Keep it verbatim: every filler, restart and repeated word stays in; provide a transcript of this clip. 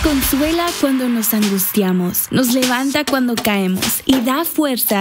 consuela cuando nos angustiamos, nos levanta cuando caemos y da fuerza